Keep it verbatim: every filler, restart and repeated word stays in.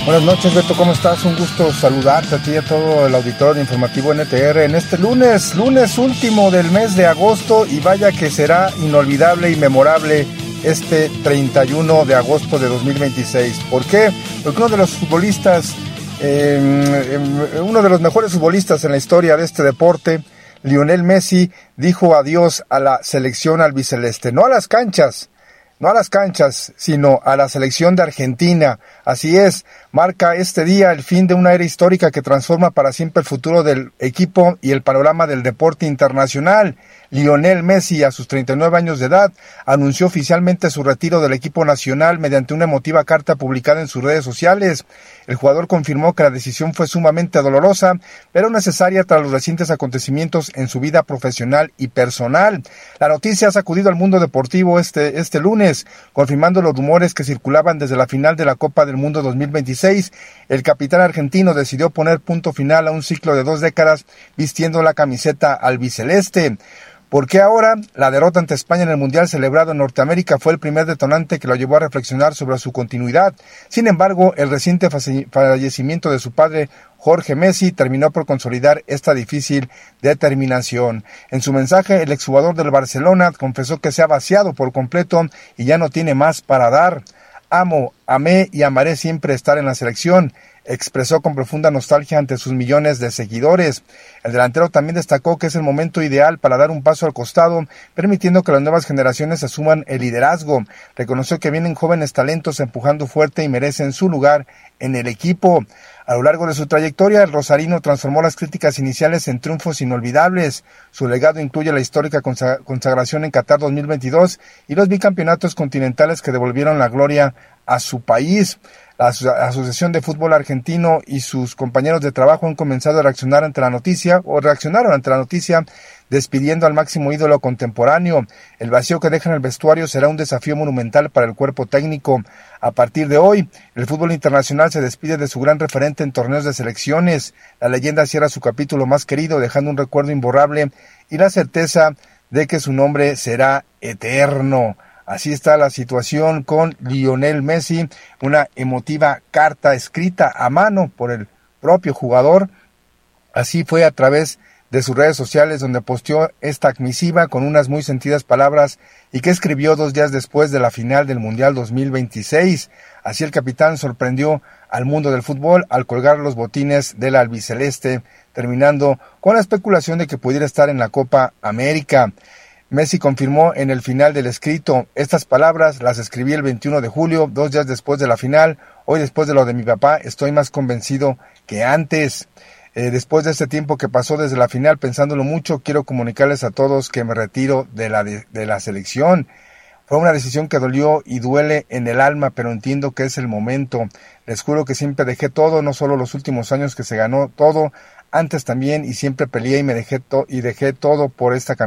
Buenas noches, Beto, ¿cómo estás? Un gusto saludarte a ti y a todo el auditorio de Informativo N T R en este lunes, lunes último del mes de agosto, y vaya que será inolvidable y memorable este treinta y uno de agosto de dos mil veintiséis. ¿Por qué? Porque uno de los futbolistas, eh, uno de los mejores futbolistas en la historia de este deporte, Lionel Messi, dijo adiós a la selección albiceleste, no a las canchas, no a las canchas, sino a la selección de Argentina. Así es, marca este día el fin de una era histórica que transforma para siempre el futuro del equipo y el panorama del deporte internacional. Lionel Messi, a sus treinta y nueve años de edad, anunció oficialmente su retiro del equipo nacional mediante una emotiva carta publicada en sus redes sociales. El jugador confirmó que la decisión fue sumamente dolorosa, pero necesaria tras los recientes acontecimientos en su vida profesional y personal. La noticia ha sacudido al mundo deportivo este, este lunes, confirmando los rumores que circulaban desde la final de la Copa del Mundo dos mil veintiséis. El capitán argentino decidió poner punto final a un ciclo de dos décadas vistiendo la camiseta albiceleste. ¿Por qué ahora? La derrota ante España en el Mundial celebrado en Norteamérica fue el primer detonante que lo llevó a reflexionar sobre su continuidad. Sin embargo, el reciente fallecimiento de su padre, Jorge Messi, terminó por consolidar esta difícil determinación. En su mensaje, el exjugador del Barcelona confesó que se ha vaciado por completo y ya no tiene más para dar. Amo, amé y amaré siempre estar en la selección, expresó con profunda nostalgia ante sus millones de seguidores. El delantero también destacó que es el momento ideal para dar un paso al costado, permitiendo que las nuevas generaciones asuman el liderazgo. Reconoció que vienen jóvenes talentos empujando fuerte y merecen su lugar en el equipo. A lo largo de su trayectoria, el rosarino transformó las críticas iniciales en triunfos inolvidables. Su legado incluye la histórica consagración en Qatar dos mil veintidós y los bicampeonatos continentales que devolvieron la gloria a su país. La Asociación de Fútbol Argentino y sus compañeros de trabajo han comenzado a reaccionar ante la noticia, o reaccionaron ante la noticia, despidiendo al máximo ídolo contemporáneo. El vacío que deja en el vestuario será un desafío monumental para el cuerpo técnico. A partir de hoy, el fútbol internacional se despide de su gran referente en torneos de selecciones. La leyenda cierra su capítulo más querido, dejando un recuerdo imborrable y la certeza de que su nombre será eterno. Así está la situación con Lionel Messi, una emotiva carta escrita a mano por el propio jugador. Así fue a través de sus redes sociales donde posteó esta misiva con unas muy sentidas palabras y que escribió dos días después de la final del Mundial dos mil veintiséis. Así el capitán sorprendió al mundo del fútbol al colgar los botines del albiceleste, terminando con la especulación de que pudiera estar en la Copa América. Messi confirmó en el final del escrito: estas palabras las escribí el veintiuno de julio, dos días después de la final. Hoy, después de lo de mi papá, estoy más convencido que antes. Eh, después de este tiempo que pasó desde la final, pensándolo mucho, quiero comunicarles a todos que me retiro de la, de, de la selección. Fue una decisión que dolió y duele en el alma, pero entiendo que es el momento. Les juro que siempre dejé todo, no solo los últimos años que se ganó todo, antes también, y siempre peleé y me dejé to- y dejé todo por esta camiseta.